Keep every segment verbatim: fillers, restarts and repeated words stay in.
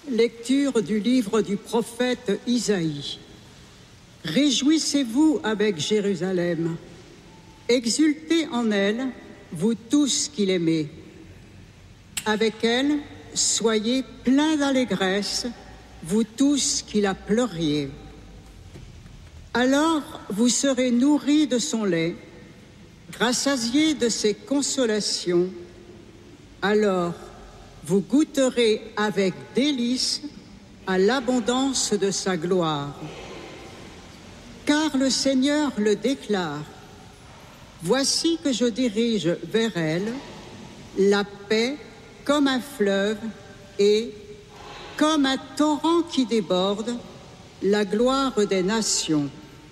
Lecture du livre du prophète Isaïe. Réjouissez-vous avec Jérusalem. Exultez en elle, vous tous qui l'aimez. Avec elle, soyez pleins d'allégresse, vous tous qui la pleuriez. Alors vous serez nourris de son lait, rassasiés de ses consolations. Alors vous goûterez avec délice à l'abondance de sa gloire. Car le Seigneur le déclare. Voici que je dirige vers elle la paix comme un fleuve et, comme un torrent qui déborde, la gloire des nations.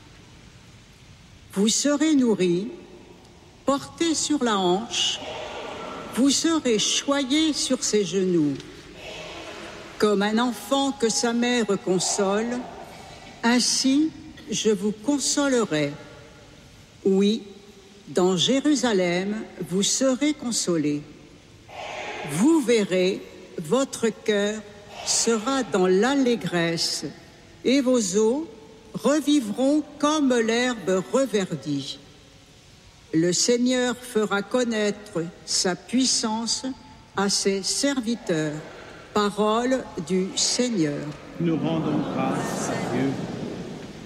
Vous serez nourris, portés sur la hanche, vous serez choyés sur ses genoux. Comme un enfant que sa mère console, ainsi je vous consolerai. Oui, dans Jérusalem, vous serez consolés. Vous verrez, votre cœur sera dans l'allégresse, et vos os revivront comme l'herbe reverdie. Le Seigneur fera connaître sa puissance à ses serviteurs. Parole du Seigneur. Nous rendons grâce à Dieu.